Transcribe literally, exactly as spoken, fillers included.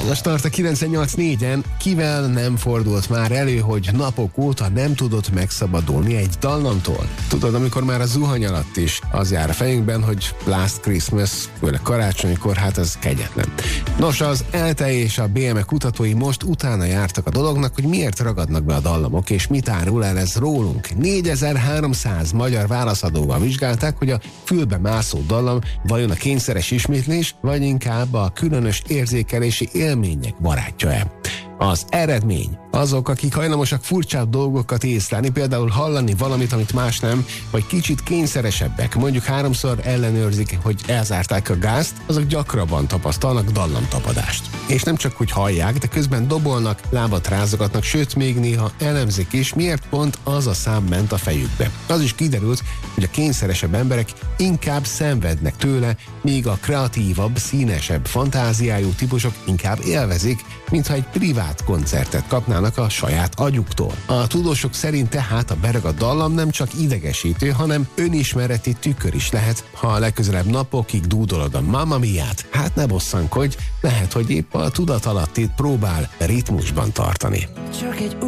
Most tart a kilencvennyolc négyen, kivel nem fordult már elő, hogy napok óta nem tudott megszabadulni egy dallamtól? Tudod, amikor már a zuhany alatt is az jár a fejünkben, hogy Last Christmas, főleg karácsonykor, hát ez kegyetlen. Nos, az ELTE és a bé em e kutatói most utána jártak a dolognak, hogy miért ragadnak be a dallamok, és mit árul el ez rólunk. négyezer-háromszáz magyar válaszadóval vizsgálták, hogy a fülbe mászó dallam vajon a kényszeres ismétlés, vagy inkább a különös érzékelési élmények barátja-e. Az eredmény: azok, akik hajlamosak furcsább dolgokat észlelni, például hallani valamit, amit más nem, vagy kicsit kényszeresebbek, mondjuk háromszor ellenőrzik, hogy elzárták a gázt, azok gyakrabban tapasztalnak dallamtapadást. És nem csak, hogy hallják, de közben dobolnak, lábat rázogatnak, sőt, még néha elemzik is, miért pont az a szám ment a fejükbe. Az is kiderült, hogy a kényszeresebb emberek inkább szenvednek tőle, míg a kreatívabb, színesebb fantáziájú típusok inkább élvezik, mintha egy privát koncertet kapnának a saját agyuktól. A tudósok szerint tehát a beragadt dallam nem csak idegesítő, hanem önismereti tükör is lehet. Ha legközelebb napokig dúdolod a Mamma Miát, hát ne bosszankodj, lehet, hogy épp a tudatalattit próbál ritmusban tartani. Csak egy